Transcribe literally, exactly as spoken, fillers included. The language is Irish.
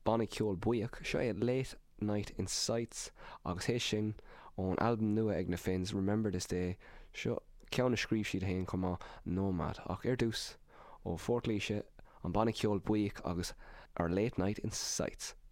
Bonnie Ceol Buíoch, seo é Late Night in Sights, agus hé sin ón album nua ag na Finns, Remember This Day, seo ceann na scríb siad haon comá Nomad, ach ar dús ó Fort Laoise an Bonnie Ceol Buíoch agus ar Late Night in Sights.